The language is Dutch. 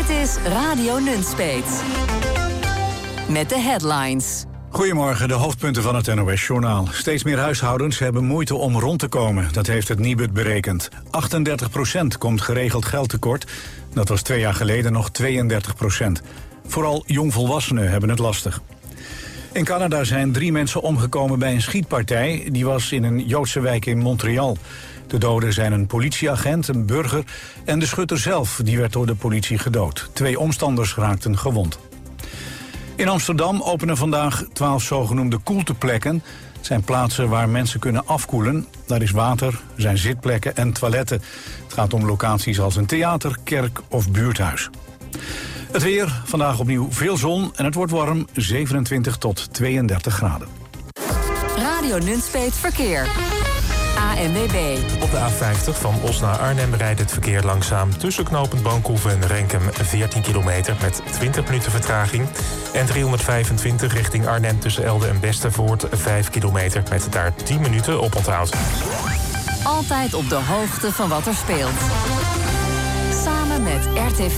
Dit is Radio Nunspeet. Met de headlines. Goedemorgen, de hoofdpunten van het NOS-journaal. Steeds meer huishoudens hebben moeite om rond te komen. Dat heeft het Nibud berekend. 38% komt geregeld geld tekort. Dat was 2 jaar geleden nog 32%. Vooral jongvolwassenen hebben het lastig. In Canada zijn 3 mensen omgekomen bij een schietpartij. Die was in een Joodse wijk in Montreal. De doden zijn een politieagent, een burger en de schutter zelf. Die werd door de politie gedood. 2 omstanders raakten gewond. In Amsterdam openen vandaag 12 zogenoemde koelteplekken. Het zijn plaatsen waar mensen kunnen afkoelen. Daar is water, er zijn zitplekken en toiletten. Het gaat om locaties als een theater, kerk of buurthuis. Het weer, vandaag opnieuw veel zon en het wordt warm, 27 tot 32 graden. Radio Nunspeet Verkeer. ANWB. Op de A50 van Os naar Arnhem rijdt het verkeer langzaam tussen knooppunt Bankhoeven en Renkum 14 kilometer met 20 minuten vertraging. En 325 richting Arnhem tussen Elde en Westervoort 5 kilometer met daar 10 minuten oponthoud. Altijd op de hoogte van wat er speelt. Samen met RTV